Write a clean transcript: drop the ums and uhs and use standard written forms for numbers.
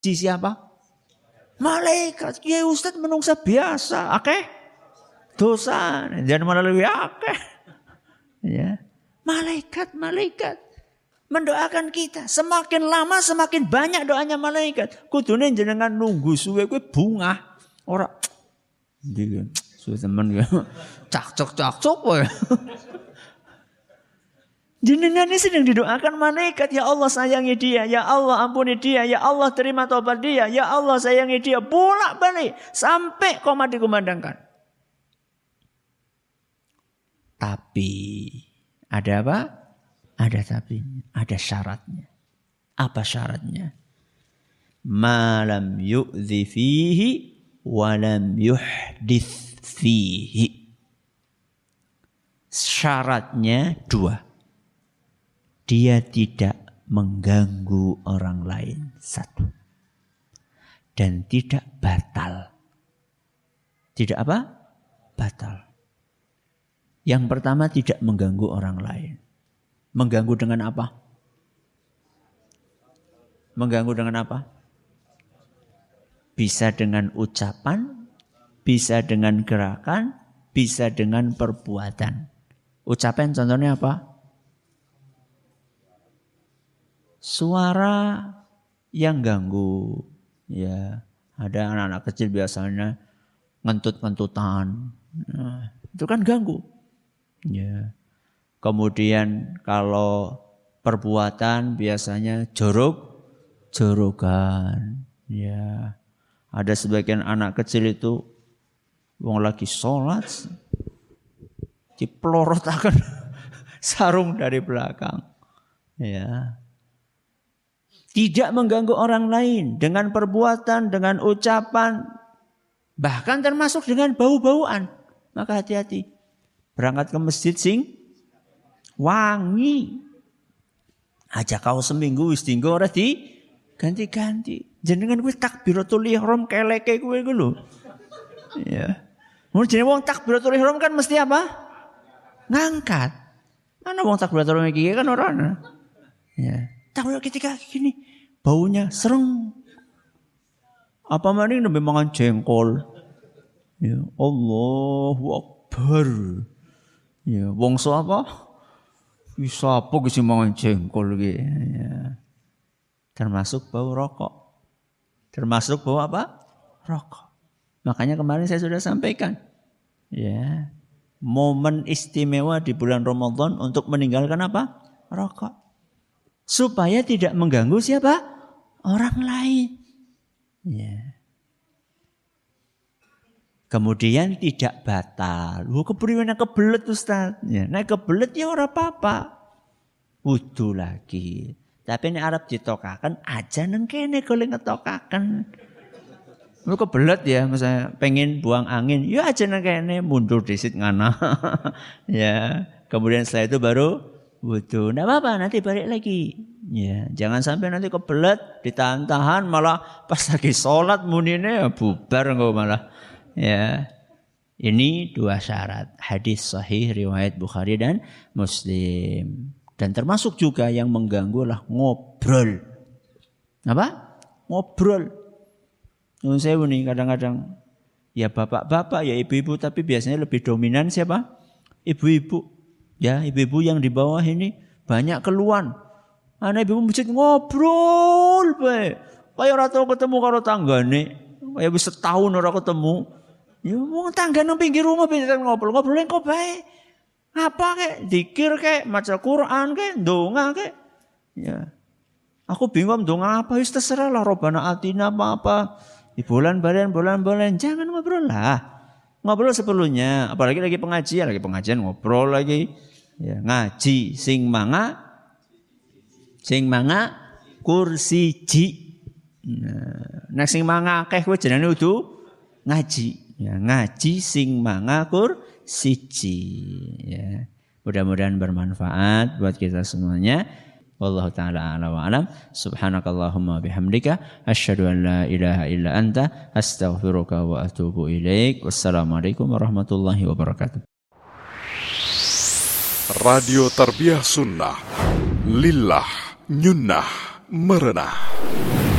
Siapa? Malaikat. Ya Ustaz menungsa biasa. Akeh dosa. Jangan malah lebih akeh. Ya. Malaikat. Mendoakan kita. Semakin lama semakin banyak doanya malaikat. Kudune jenengan nunggu suwe kuwi bungah. Ora. Iki suwe temen ya. Cak-cok wae. Jenengan ini sedang didoakan malaikat. Ya Allah sayangi dia. Ya Allah ampuni dia. Ya Allah terima taubat dia. Ya Allah sayangi dia. Bolak-balik. Sampai komat dikumandangkan. Tapi. Ada apa? Ada tapinya. Ada syaratnya. Apa syaratnya? Ma lam yu'dhi fihi. Wa lam yuhdith fihi. Syaratnya 2. Dia tidak mengganggu orang lain. 1. Dan tidak batal. Tidak apa? Batal. Yang pertama tidak mengganggu orang lain. Mengganggu dengan apa? Mengganggu dengan apa? Bisa dengan ucapan, bisa dengan gerakan, bisa dengan perbuatan. Ucapan contohnya apa? Suara yang ganggu, ya ada anak-anak kecil biasanya ngentut-ngentutan, nah, itu kan ganggu, ya. Kemudian kalau perbuatan biasanya jorok-jorokan, ya. Ada sebagian anak kecil itu, wong lagi sholat, dipelorotakan sarung dari belakang, ya. Tidak mengganggu orang lain dengan perbuatan, dengan ucapan, bahkan termasuk dengan bau-bauan. Maka hati-hati. Berangkat ke masjid sing wangi. Aja kau seminggu wis dinggo ora di ganti-ganti. Jenengan kuwi takbiratul ihram keleke kuwi ku lho. Ya. Mun jenenge wong takbiratul ihram kan mesti apa? Ngangkat. Ana wong takbiratul ihram iki kan ora ana. Ya. Tahu ketika gini baunya sereng. Apa maning nembe mangan jengkol. Ya, Allahu Akbar. Ya, wong apa? Bisa apa sih mangan jengkol iki? Ya. Termasuk bau rokok. Termasuk bau apa? Rokok. Makanya kemarin saya sudah sampaikan. Ya. Momen istimewa di bulan Ramadan untuk meninggalkan apa? Rokok. Supaya tidak mengganggu siapa? Orang lain. Ya. Kemudian tidak batal. Kepriwe nek kebelet Ustaz. Ya, nek kebelet ya ora apa-apa. Wudu lagi. Tapi nek arep ditokaken aja nang kene golek ngetokaken. Lu kebelet ya, misalnya pengen buang angin, ya aja nang kene mundur disit ngana. Ya, kemudian setelah itu baru wudu, enggak apa-apa nanti balik lagi. Ya, jangan sampai nanti kebelet ditahan-tahan malah pas lagi sholat munine bubar engko malah. Ya. Ini 2 syarat. Hadis sahih riwayat Bukhari dan Muslim. Dan termasuk juga yang mengganggu lah ngobrol. Apa? Ngobrol. Nun sewu nih kadang-kadang ya bapak-bapak ya ibu-ibu tapi biasanya lebih dominan siapa? Ibu-ibu. Ya, ibu-ibu yang di bawah ini banyak keluhan. Anak ibu masjid ngobrol bae. Kaya ora tau ketemu karo tanggane. Kaya wis setahun ora ketemu. Ya wong tangga nang pinggir rumah pinter ngobrol engko bae. Apa kek? Zikir kek, maca Quran kek, ndonga kek. Ya. Aku bingung ndonga apa wis terserah lah Robbana atina apa. Di bulan balen. Jangan ngobrol lah. Ngobrol seperlunya. Apalagi lagi pengajian ngobrol lagi. Ya, ngaji sing manga kursi ji. Nah, sing manga akeh kuwi jenenge udu ngaji. Ya, ngaji sing manga kursi ji. Ya. Mudah-mudahan bermanfaat buat kita semuanya. Wallahu taala a'lam wa alam. Subhanakallahumma bihamdika asyhadu an la ilaha illa anta astaghfiruka wa atubu ilaik. Wassalamualaikum warahmatullahi wabarakatuh. Radio Tarbiyah Sunnah Lillah Nyunnah Merenah.